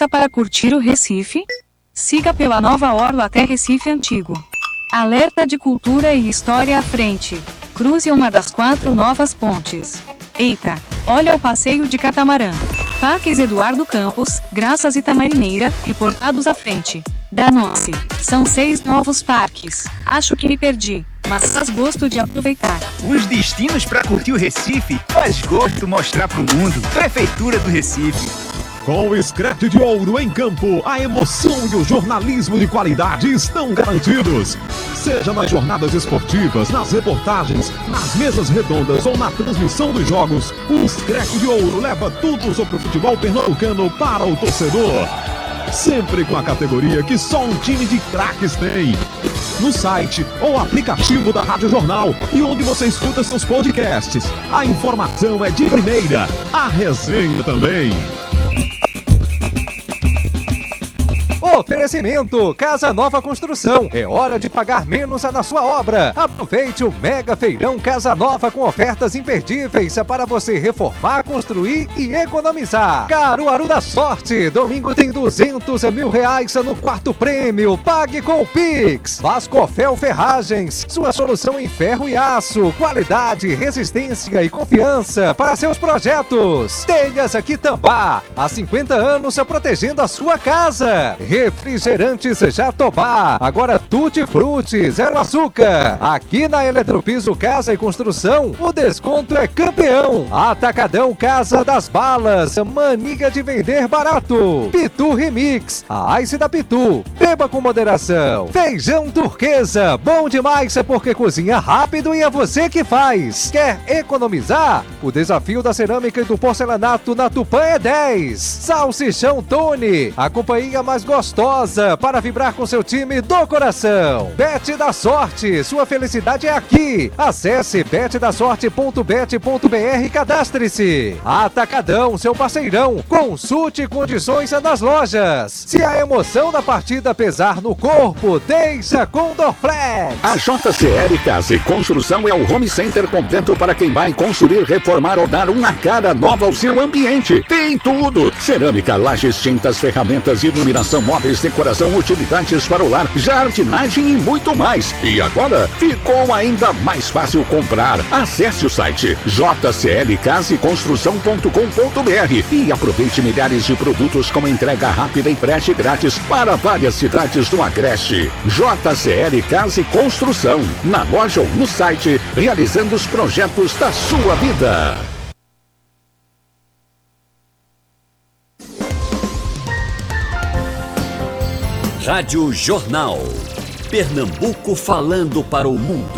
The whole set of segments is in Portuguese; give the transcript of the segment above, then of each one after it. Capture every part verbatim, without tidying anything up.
Pronta para curtir o Recife? Siga pela nova orla até Recife Antigo. Alerta de cultura e história à frente. Cruze uma das quatro novas pontes. Eita, olha o passeio de catamarã. Parques Eduardo Campos, Graças Itamarineira, reportados à frente. Danou-se, são seis novos parques. Acho que me perdi, mas faz gosto de aproveitar. Os destinos para curtir o Recife, faz gosto mostrar pro mundo. Prefeitura do Recife. Com o Scratch de Ouro em campo, a emoção e o jornalismo de qualidade estão garantidos. Seja nas jornadas esportivas, nas reportagens, nas mesas redondas ou na transmissão dos jogos, o Scratch de Ouro leva tudo sobre o futebol pernambucano para o torcedor. Sempre com a categoria que só um time de craques tem. No site ou aplicativo da Rádio Jornal e onde você escuta seus podcasts. A informação é de primeira, a resenha também. Oferecimento Casa Nova Construção. É hora de pagar menos na sua obra. Aproveite o Mega Feirão Casa Nova com ofertas imperdíveis para você reformar, construir e economizar. Caruaru da Sorte. Domingo tem duzentos mil reais no quarto prêmio. Pague com o Pix. Vascofel Ferragens. Sua solução em ferro e aço. Qualidade, resistência e confiança para seus projetos. Telhas Quitambá. Há cinquenta anos protegendo a sua casa. Refrigerantes Jatobá, agora Tutti Frutti, zero açúcar. Aqui na Eletropiso Casa e Construção, o desconto é campeão. Atacadão Casa das Balas, mania de vender barato. Pitu Remix, a Ice da Pitu, beba com moderação. Feijão Turquesa, bom demais porque cozinha rápido e é você que faz. Quer economizar? O desafio da cerâmica e do porcelanato na Tupã é dez. Salsichão Tony, a companhia mais gostosa para vibrar com seu time do coração. Bet da Sorte, sua felicidade é aqui. Acesse bet da sorte ponto bet ponto b r e cadastre-se. Atacadão, seu parceirão. Consulte condições nas lojas. Se a emoção da partida pesar no corpo, deixa com Dorflex. A J C L Casa e Construção é o home center completo para quem vai construir, reformar ou dar uma cara nova ao seu ambiente. Tem tudo: cerâmica, lajes, tintas, ferramentas, iluminação, móveis, decoração, utilidades para o lar, jardinagem e muito mais. E agora ficou ainda mais fácil comprar. Acesse o site j c l casa e construção ponto com ponto b r e aproveite milhares de produtos com entrega rápida e frete grátis para várias cidades do Agreste. J C L Casa e Construção, na loja ou no site, realizando os projetos da sua vida. Rádio Jornal. Pernambuco falando para o mundo.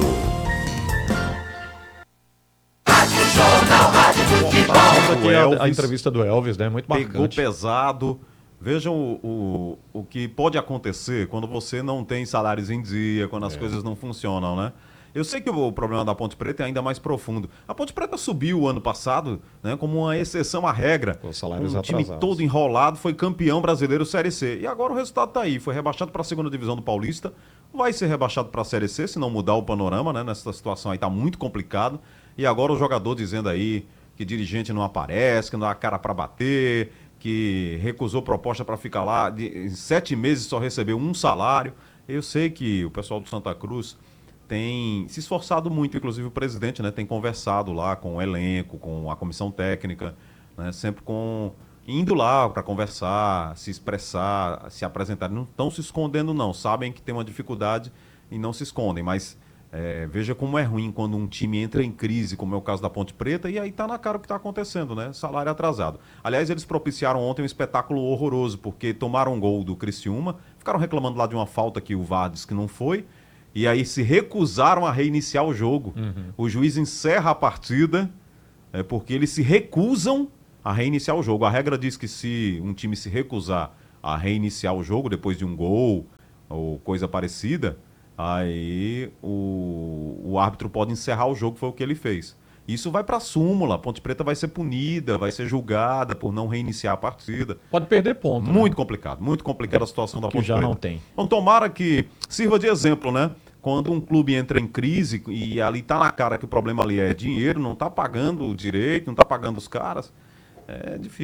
Rádio Jornal, Rádio Futebol. Aqui a, a entrevista do Elvis, né? Muito marcante. Pegou pesado. Vejam o, o, o que pode acontecer quando você não tem salários em dia, quando as é. coisas não funcionam, né? Eu sei que o problema da Ponte Preta é ainda mais profundo. A Ponte Preta subiu o ano passado, né, como uma exceção à regra. Os salários um time atrasados. todo enrolado, foi campeão brasileiro Série C. E agora o resultado está aí. Foi rebaixado para a segunda divisão do Paulista. Vai ser rebaixado para a Série C, se não mudar o panorama, né? Nessa situação aí está muito complicado. E agora o jogador dizendo aí que dirigente não aparece, que não dá cara para bater, que recusou proposta para ficar lá. De, em sete meses só recebeu um salário. Eu sei que o pessoal do Santa Cruz tem se esforçado muito, inclusive o presidente, né, tem conversado lá com o elenco, com a comissão técnica, né, sempre com indo lá para conversar, se expressar, se apresentar. Não estão se escondendo, não. Sabem que tem uma dificuldade e não se escondem, mas é, veja como é ruim quando um time entra em crise, como é o caso da Ponte Preta, e aí está na cara o que está acontecendo, né? Salário atrasado. Aliás, eles propiciaram ontem um espetáculo horroroso, porque tomaram um gol do Criciúma, ficaram reclamando lá de uma falta que o V A R disse que não foi, e aí se recusaram a reiniciar o jogo. Uhum. O juiz encerra a partida, é, porque eles se recusam a reiniciar o jogo. A regra diz que se um time se recusar a reiniciar o jogo depois de um gol ou coisa parecida, aí o, o árbitro pode encerrar o jogo, foi o que ele fez. Isso vai para a súmula, a Ponte Preta vai ser punida, vai ser julgada por não reiniciar a partida. Pode perder ponto. Muito né? complicado, muito complicada a situação da que Ponte já Preta. não tem. Então tomara que sirva de exemplo, né? Quando um clube entra em crise e ali tá na cara que o problema ali é dinheiro, não tá pagando o direito, não tá pagando os caras, é difícil.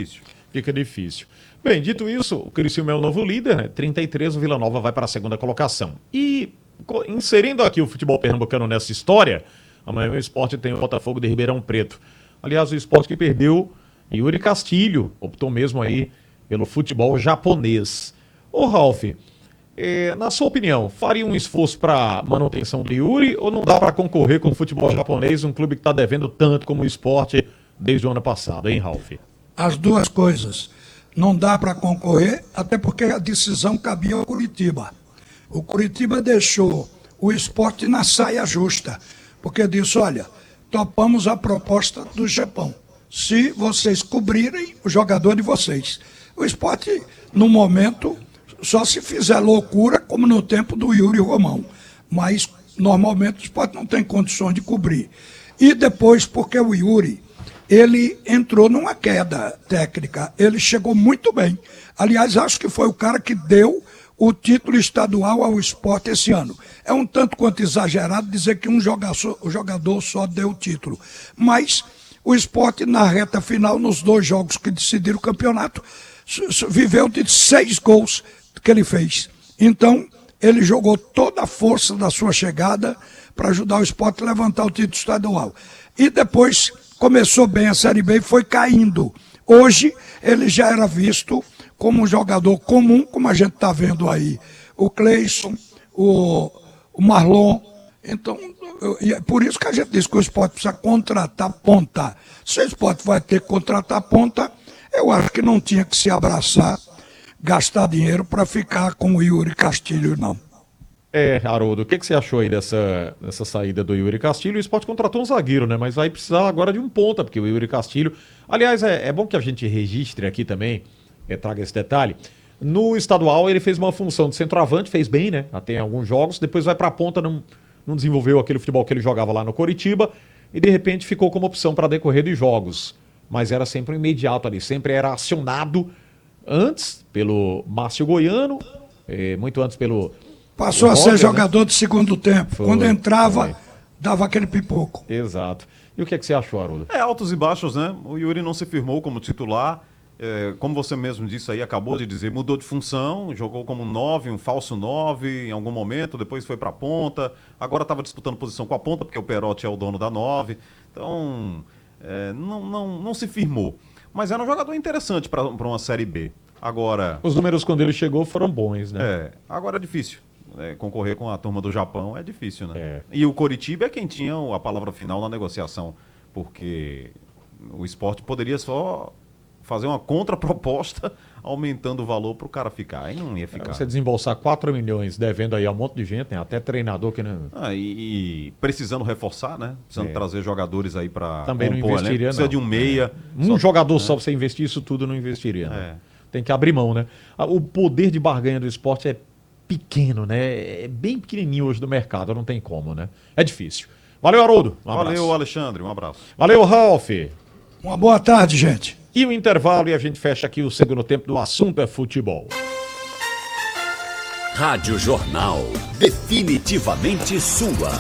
Fica difícil. Bem, dito isso, o Criciúma é o novo líder, né? trinta e três, o Vila Nova vai para a segunda colocação. E inserindo aqui o futebol pernambucano nessa história, amanhã o Sport tem o Botafogo de Ribeirão Preto. Aliás, o Sport que perdeu Yuri Castilho, optou mesmo aí pelo futebol japonês. Ô Ralf, eh, na sua opinião, faria um esforço para manutenção do Yuri ou não dá para concorrer com o futebol japonês, um clube que está devendo tanto como o Sport desde o ano passado, hein, Ralf? As duas coisas. Não dá para concorrer, até porque a decisão cabia ao Curitiba. O Curitiba deixou o Sport na saia justa, porque disse, olha, topamos a proposta do Japão. Se vocês cobrirem o jogador de vocês. O Sport, no momento, só se fizer loucura, como no tempo do Yuri Romão. Mas, normalmente, o Sport não tem condições de cobrir. E depois, porque o Yuri, ele entrou numa queda técnica. Ele chegou muito bem. Aliás, acho que foi o cara que deu o título estadual ao Sport esse ano. É um tanto quanto exagerado dizer que um jogador, o jogador só deu o título. Mas o Sport, na reta final, nos dois jogos que decidiram o campeonato, viveu de seis gols que ele fez. Então, ele jogou toda a força da sua chegada para ajudar o Sport a levantar o título estadual. E depois começou bem a Série B e foi caindo. Hoje, ele já era visto como um jogador comum, como a gente está vendo aí. O Cleison, o, o Marlon. Então, é por isso que a gente diz que o Sport precisa contratar ponta. Se o Sport vai ter que contratar ponta, eu acho que não tinha que se abraçar, gastar dinheiro para ficar com o Yuri Castilho, não. É, Haroldo, o que, que você achou aí dessa, dessa saída do Yuri Castilho? O Sport contratou um zagueiro, né? Mas vai precisar agora de um ponta, porque o Yuri Castilho... Aliás, é, é bom que a gente registre aqui também, é, traga esse detalhe. No estadual ele fez uma função de centroavante, fez bem, né? Até em alguns jogos, depois vai pra ponta, não, não desenvolveu aquele futebol que ele jogava lá no Coritiba e de repente ficou como opção para decorrer dos jogos. Mas era sempre um imediato ali, sempre era acionado antes pelo Márcio Goiano, é, muito antes pelo... Passou a ser jogador de segundo tempo. Foi, Quando entrava, foi. dava aquele pipoco. Exato. E o que, é que você achou, Haroldo? É, altos e baixos, né? O Yuri não se firmou como titular. É, como você mesmo disse aí, acabou de dizer, mudou de função, jogou como nove, um falso nove em algum momento, depois foi para a ponta. Agora estava disputando posição com a ponta, porque o Perotti é o dono da nove. Então, é, não, não, não se firmou. Mas era um jogador interessante para uma Série B. Agora... Os números quando ele chegou foram bons, né? É, agora é difícil. É, concorrer com a turma do Japão é difícil, né? É. E o Coritiba é quem tinha a palavra final na negociação, porque o Sport poderia só fazer uma contraproposta aumentando o valor para o cara ficar. Aí não ia ficar. Você desembolsar quatro milhões devendo aí a um monte de gente, né? Até treinador que não... Ah, e, e precisando reforçar, né? Precisando É. trazer jogadores aí para Também não compor, investiria, né? Precisa não. de um meia. Um só- jogador né? só pra você investir isso tudo não investiria, né? É. Tem que abrir mão, né? Ah, o poder de barganha do esporte é pequeno, né? É bem pequenininho hoje do mercado, não tem como, né? É difícil. Valeu, Haroldo. Um abraço. Valeu, Alexandre. Um abraço. Valeu, Ralf. Uma boa tarde, gente. E o intervalo e a gente fecha aqui o segundo tempo do Assunto é Futebol. Rádio Jornal. Definitivamente sua.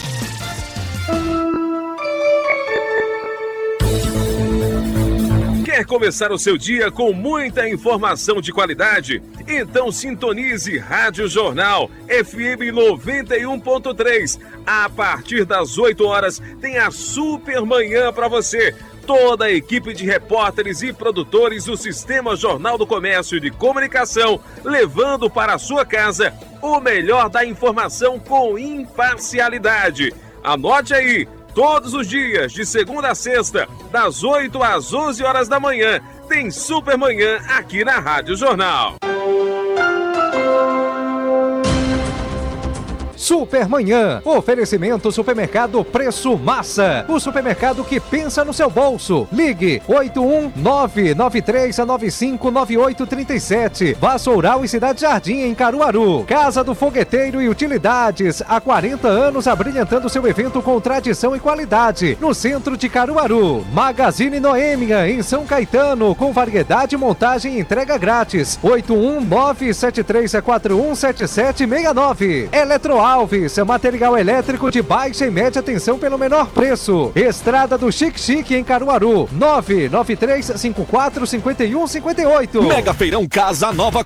Quer começar o seu dia com muita informação de qualidade? Então sintonize Rádio Jornal F M noventa e um ponto três. A partir das oito horas tem a super manhã para você. Toda a equipe de repórteres e produtores do Sistema Jornal do Comércio de Comunicação, levando para a sua casa o melhor da informação com imparcialidade. Anote aí, todos os dias, de segunda a sexta, das oito às onze horas da manhã, tem Super Manhã aqui na Rádio Jornal. Supermanhã. Oferecimento Supermercado Preço Massa. O supermercado que pensa no seu bolso. Ligue oito um nove nove três nove cinco nove oito três sete. Vassoural e Cidade Jardim em Caruaru. Casa do Fogueteiro e Utilidades. Há quarenta anos abrilhantando seu evento com tradição e qualidade. No centro de Caruaru. Magazine Noêmia em São Caetano. Com variedade, montagem e entrega grátis. oito um nove sete três quatro um sete sete seis nove. Eletroar Alves, material elétrico de baixa e média tensão pelo menor preço. Estrada do Chique Chique em Caruaru, nove nove três cinco quatro cinco um cinco oito. Mega Feirão Casa Nova